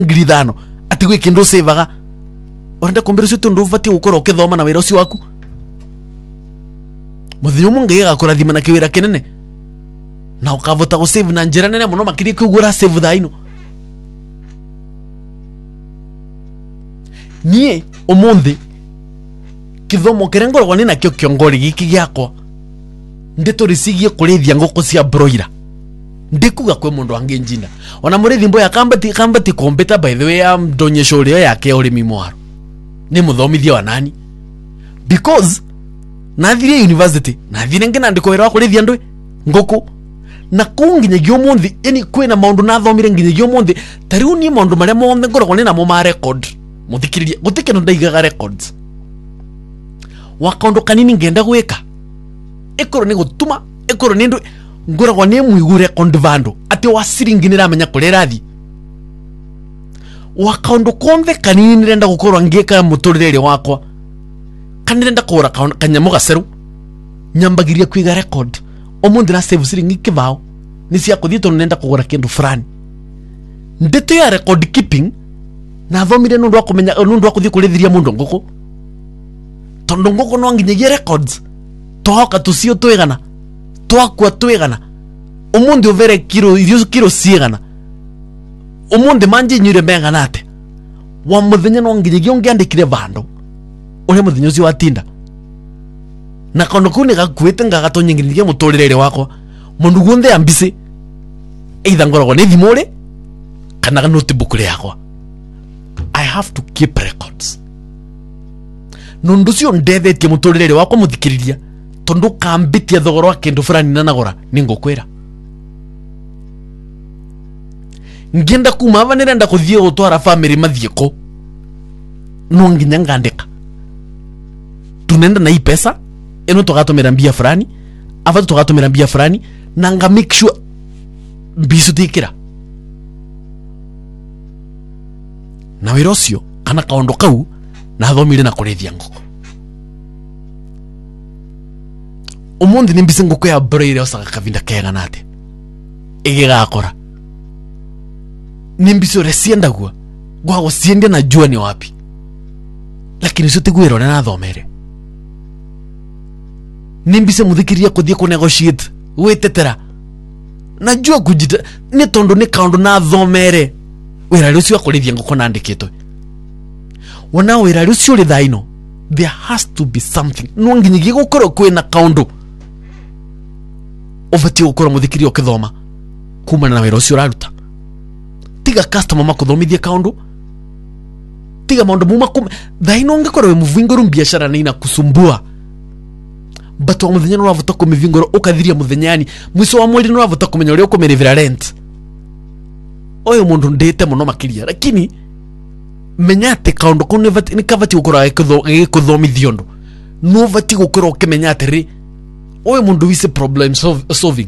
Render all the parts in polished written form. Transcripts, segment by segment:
ngirithano ati gwe kindu sevaga orenda kumbira cio tundu vati gukora ukithoma na wira ucio waku muthinyo mungi gakurathima na kiwira kinene na ukavota go save na njira nene muno makiri kugura save thaino nie omonde kithomo kerengorwa ni nakyo kiongori giki giakwa ndeto risigie kurithia ngoko cia broiler ndikuga kwe mundu ange njina ona murithi mboya kambati kompeta by the way ya ndonyesho rio yake urimi mwaro ni muthomithia wa nani because nathire university nathire ngena ndiko wera kurithia ndwe ngoko na kunginya gyomonthi yani kwena maundu na thomire nginya gyomonthi tariu ni maundu maria monthe ngoragwo ni namo ma record muthikiriria gutikeno ndaigaga records wakondo kanini ngenda gwika ekoro ni gutuma ekoro ni ndwe ngoragwo ni muigu record vando ati wasiringi niramenya kurera thi wakondo konthe kanini nirenda gukorwa ngika muturire wakwa kanirenda kura kanyamu gaceru nyambagiria kwiga record omundi na save siringi kivao nisi akuthito nenda kugura kindu fulani ndeto ya record keeping na thomire nundu akumenya nundu akuthi kurithiria mundu ngoko tondo ngoko no nginyagia records tohoka tucio twigana twakwa twigana omundi overe kilo sigana omundi manje nyire menga nate wa muthenya no nginyagia ngiandikire vando ule muthenya ucio watinda na kondo kuni gakwete ngagatonyingiriria muturire wakwa mundu gunthe ambise either ngoragwo ni thimure kana notebook yakwa I have to keep records nundu cio ndethetie muturire wakwa muthikiriria tondu kambitia thogoro wa kindu fulani na nagora ningukwira ngenda kuma ava nirenda kuthie gutwara family mathieko no nginya ngandika tunenda na hii pesa eno tugatumira mbia fulani ava tugatumira mbia fulani na nga make sure mbisu tikira na wira ucio kana kaondo kau na thomire na kurithia ngoko umundi ni mbise ngoko ya broiler osaka kavinda kega nate igigakora ni mbise resienda gwa siende na jua ni wapi lakini sote gwero na thomere nimbise muthikiria kuthie ku negotiate wetetera najua kujita ni tondo ni kaundu na thomere wira rucio akurithia ngoko nandikitwe wana wira rucio ri thaino there has to be something no nginyigi gukoro kwina kaundu ovati gukoro muthikiria ukithoma kumana na wira rucio raruta tiga customer makuthomithia kaundu tiga maundu muma thaino ngikoro we muvingoro biashara ni na kusumbua but wa muthenya no wavuta kumivingoro ukathiria muthenyani mwiso wa mweri no wavuta kumenya uri ukumerevera rent oyo mundu ndete muno makiria lakini menya ati kaundu ko ni kavati gukora gikuthomithio ndu no vati gukora ukimenya ati oyo mundu wise problem solving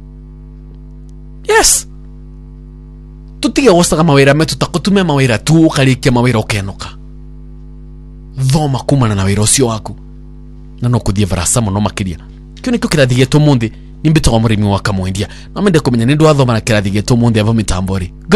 yes tutige wosaga mawira metu takutume mawira tu ukarikia mawira ukenuka thoma kumana na wira ucio waku na no kuthie varasa muno makiria kyo nikyo kirathi getu mundi nimbitwa murimi wa kamwendia na mende kumenya nindu athoma na kirathi getu mundi ava mitambori.